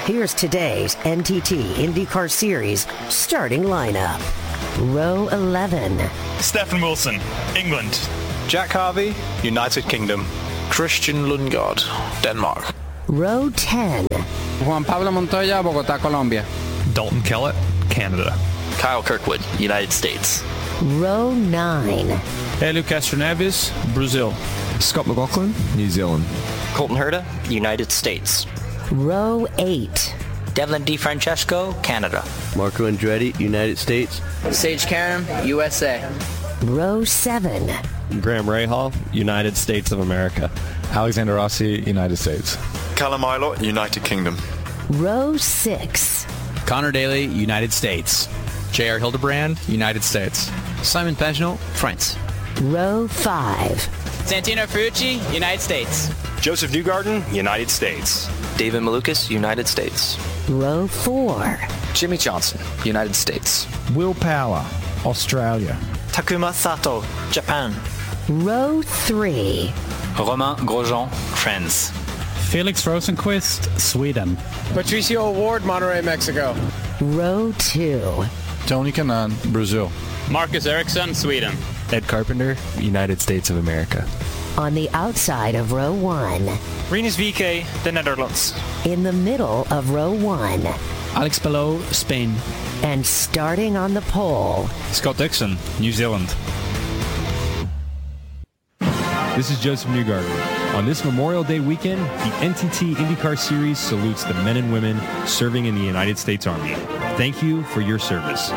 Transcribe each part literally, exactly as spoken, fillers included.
Here's today's N T T IndyCar Series starting lineup. Row eleven. Stefan Wilson, England. Jack Harvey, United Kingdom. Christian Lundgaard, Denmark. Row ten. Juan Pablo Montoya, Bogotá, Colombia. Dalton Kellett, Canada. Kyle Kirkwood, United States. Row nine. Hélio Castroneves, Brazil. Scott McLaughlin, New Zealand. Colton Herta, United States. Row eight. Devlin DeFrancesco, Canada. Marco Andretti, United States. Sage Karam, U S A. Row seven. Graham Rahal, United States of America. Alexander Rossi, United States. Callum Ilott, United Kingdom. Row six. Connor Daly, United States. J R Hildebrand, United States. Simon Pagenaud, France. Row five. Santino Ferrucci, United States. Joseph Newgarden, United States. David Malukas, United States. Row four. Jimmy Johnson, United States. Will Power, Australia. Takuma Sato, Japan. Row three. Romain Grosjean, France. Felix Rosenqvist, Sweden. Patricio Award, Monterrey, Mexico. Row two. Tony Kanaan, Brazil. Marcus Ericsson, Sweden. Ed Carpenter, United States of America. On the outside of row one. Rinus V K, the Netherlands. In the middle of row one. Alex Palou, Spain. And starting on the pole. Scott Dixon, New Zealand. This is Joseph Newgarden. On this Memorial Day weekend, the N T T IndyCar Series salutes the men and women serving in the United States Army. Thank you for your service.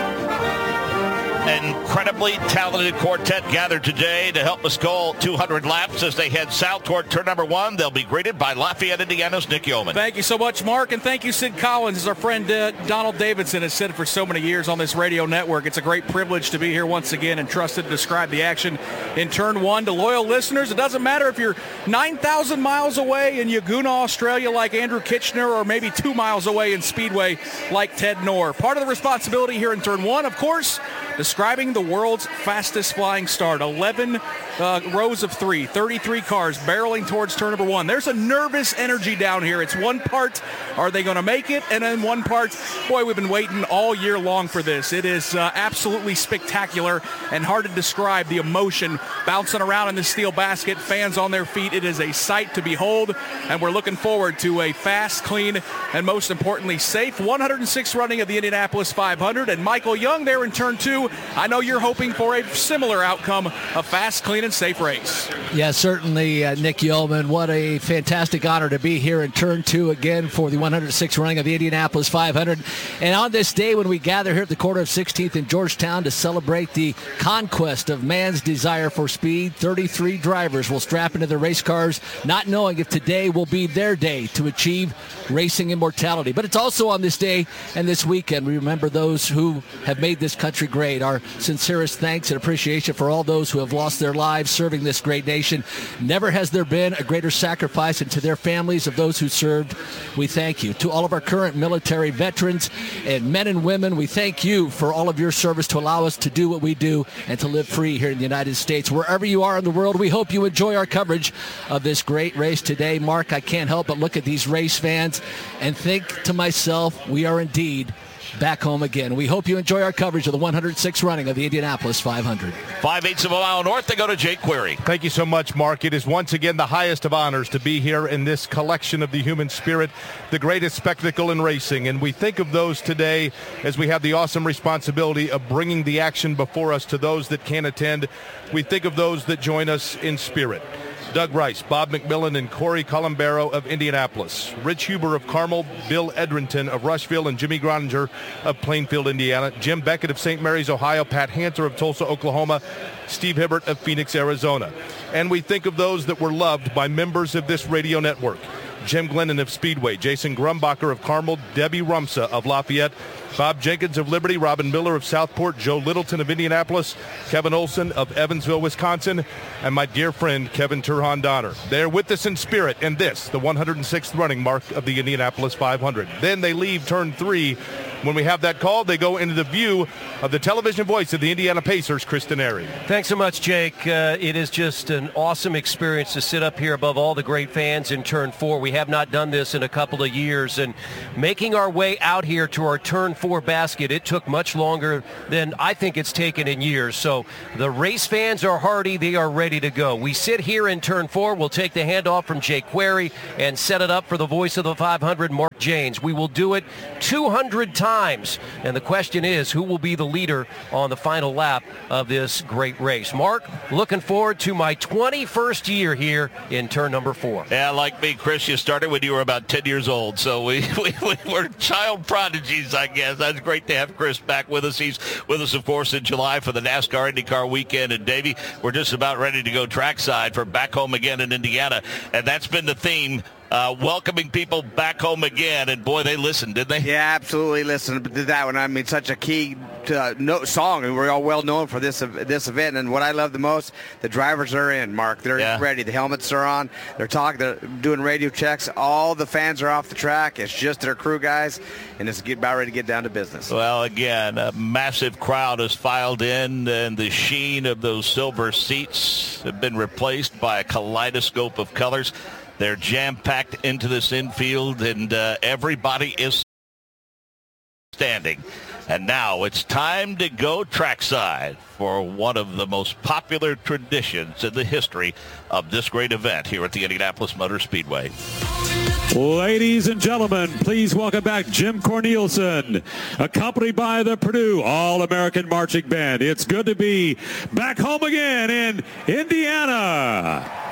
Incredibly talented quartet gathered today to help us go two hundred laps as they head south toward turn number one. They'll be greeted by Lafayette, Indiana's Nick Yeoman. Thank you so much, Mark, and thank you, Sid Collins. As our friend uh, Donald Davidson has said for so many years on this radio network, it's a great privilege to be here once again and trusted to describe the action in turn one. To loyal listeners, it doesn't matter if you're nine thousand miles away in Yaguna, Australia like Andrew Kitchener, or maybe two miles away in Speedway like Ted Knorr. Part of the responsibility here in turn one, of course, describing the world's fastest flying start. eleven uh, rows of three, thirty-three cars barreling towards turn number one. There's a nervous energy down here. It's one part, are they going to make it? And then one part, boy, we've been waiting all year long for this. It is uh, absolutely spectacular and hard to describe the emotion bouncing around in the steel basket, fans on their feet. It is a sight to behold, and we're looking forward to a fast, clean, and most importantly, safe one hundred sixth running of the Indianapolis five hundred. And Michael Young there in turn two. I know you're hoping for a similar outcome, a fast, clean, and safe race. Yeah, certainly, uh, Nick Yeoman. What a fantastic honor to be here in turn two again for the one hundred sixth running of the Indianapolis five hundred. And on this day when we gather here at the corner of sixteenth in Georgetown to celebrate the conquest of man's desire for speed, thirty-three drivers will strap into their race cars, not knowing if today will be their day to achieve racing immortality. But it's also on this day and this weekend we remember those who have made this country great. Our sincerest thanks and appreciation for all those who have lost their lives serving this great nation. Never has there been a greater sacrifice, and to their families of those who served, we thank you. To all of our current military veterans and men and women, we thank you for all of your service to allow us to do what we do and to live free here in the United States. Wherever you are in the world, we hope you enjoy our coverage of this great race today. Mark, I can't help but look at these race fans and think to myself, we are indeed back home again. We hope you enjoy our coverage of the one hundred sixth running of the Indianapolis five hundred. Five-eighths of a mile north, they go to Jake Query. Thank you so much, Mark. It is once again the highest of honors to be here in this collection of the human spirit, the greatest spectacle in racing. And we think of those today as we have the awesome responsibility of bringing the action before us to those that can't attend. We think of those that join us in spirit. Doug Rice, Bob McMillan, and Corey Columbero of Indianapolis. Rich Huber of Carmel, Bill Edrington of Rushville, and Jimmy Groninger of Plainfield, Indiana. Jim Beckett of Saint Mary's, Ohio. Pat Hanter of Tulsa, Oklahoma. Steve Hibbert of Phoenix, Arizona. And we think of those that were loved by members of this radio network. Jim Glennon of Speedway, Jason Grumbacher of Carmel, Debbie Rumsa of Lafayette, Bob Jenkins of Liberty, Robin Miller of Southport, Joe Littleton of Indianapolis, Kevin Olson of Evansville, Wisconsin, and my dear friend Kevin Turhan Donner. They're with us in spirit in this, the one hundred sixth running mark of the Indianapolis five hundred. Then they leave turn three When we have that call, they go into the view of the television voice of the Indiana Pacers, Chris Denari. Thanks so much, Jake. Uh, it is just an awesome experience to sit up here above all the great fans in Turn four. We have not done this in a couple of years, and making our way out here to our Turn four basket, it took much longer than I think it's taken in years. So the race fans are hardy. They are ready to go. We sit here in Turn four. We'll take the handoff from Jake Query and set it up for the voice of the five hundred, Mark Jaynes. We will do it two hundred times. And the question is, who will be the leader on the final lap of this great race? Mark, looking forward to my twenty-first year here in turn number four. Yeah, like me, Chris, you started when you were about ten years old. So we, we, we were child prodigies, I guess. That's great to have Chris back with us. He's with us, of course, in July for the NASCAR IndyCar weekend. And, Davey, we're just about ready to go trackside for Back Home Again in Indiana. And that's been the theme. Uh, welcoming people back home again, and boy, they listened, didn't they? Yeah, absolutely listened to that one. I mean, such a key uh, no, song, and we're all well known for this this event. And what I love the most, the drivers are in, Mark. They're yeah. ready. The helmets are on. They're talking. They're doing radio checks. All the fans are off the track. It's just their crew guys, and it's about ready to get down to business. Well, again, a massive crowd has filed in, and the sheen of those silver seats have been replaced by a kaleidoscope of colors. They're jam-packed into this infield, and uh, everybody is standing. And now it's time to go trackside for one of the most popular traditions in the history of this great event here at the Indianapolis Motor Speedway. Ladies and gentlemen, please welcome back Jim Cornelison, accompanied by the Purdue All-American Marching Band. It's good to be back home again in Indiana.